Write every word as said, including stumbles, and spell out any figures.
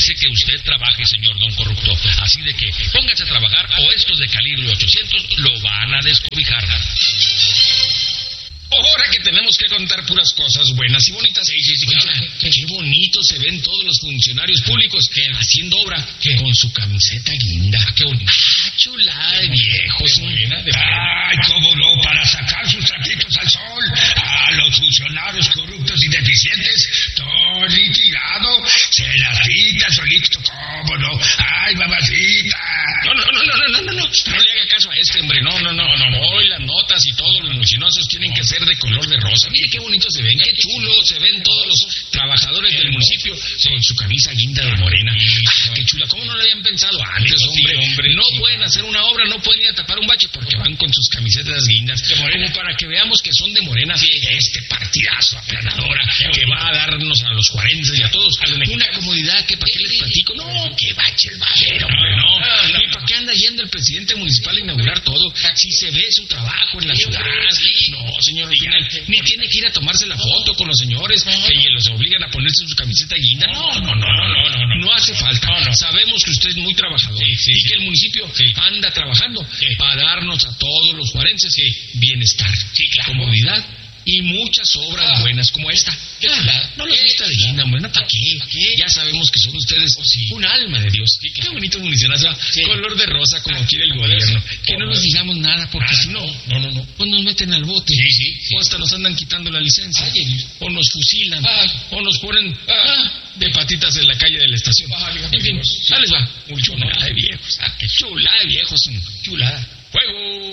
merece que usted trabaje, señor don corrupto. Así de que póngase a trabajar o estos de calibre ochocientos lo van a descobijar. Ahora que tenemos que contar puras cosas buenas y bonitas. Sí, sí, sí, claro. Qué, qué bonito se ven todos los funcionarios públicos ¿Qué? haciendo obra ¿Qué? con su camiseta guinda. Qué bonita. Ah, chulada de viejos. Buena, de Ay, cómo no, para sacar sus trapitos al sol. A los funcionarios corruptos y deficientes, todo liquidado, se la pita solito, cómo no. Ay, mamacita. No, no, no, no, no, no, no, no. No le haga caso a este, hombre. No, no, no, no, no. Hoy las notas y todos los mucinosos tienen que ser de color de rosa. Mire qué bonito se ven, qué chulo se ven todos los trabajadores del municipio con su camisa guinda de morena. Ah, qué chula. ¿Cómo no lo habían pensado antes, hombre? No pueden hacer una obra, no pueden ir a tapar un bache porque van con sus camisetas guindas. Como para que veamos que son de morena. Este partidazo aplanadora que va a darnos a los cuarenta y a todos una comodidad que para qué les platico. No, que bache el bajero, hombre, no. ¿Y para qué anda yendo el presidente municipal a inaugurar todo? Si se ve su trabajo en la ciudad. No, señor, al final, ni tiene que ir a tomarse la foto con los señores que los obligan a ponerse su camiseta guinda. No, no, no, no, no, no, no, no hace falta. Sabemos que usted es muy trabajador sí, sí, y que el municipio sí. anda trabajando sí. para darnos a todos los juarenses sí. bienestar, sí, claro. comodidad y muchas obras ah. buenas como esta. Ah, no los vista de guinda, bueno, ¿para qué? qué? Ya sabemos que son ustedes oh, sí. un alma de Dios. Sí, claro. Qué bonito municionazo, sí. color de rosa como ah, quiere el gobierno. Que no nos digamos nada porque ah, si no, no, no, no, pues nos meten al bote. Sí, sí, sí. O hasta nos andan quitando la licencia. Ay, o nos fusilan. Ay. O nos ponen ah, de patitas en la calle de la estación. Ay, en fin, sí. les va. Muy chulada de viejos. Ah, qué chulada de viejos. Chulada. Fuego.